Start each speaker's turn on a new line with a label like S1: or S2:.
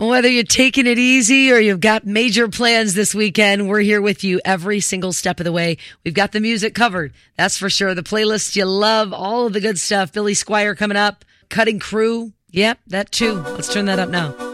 S1: Whether you're taking it easy or you've got major plans this weekend, we're here with you every single step of the way. We've got the music covered. That's for sure. The playlist you love, all of the good stuff. Billy Squier coming up. Cutting Crew. Yep, that too. Let's turn that up now.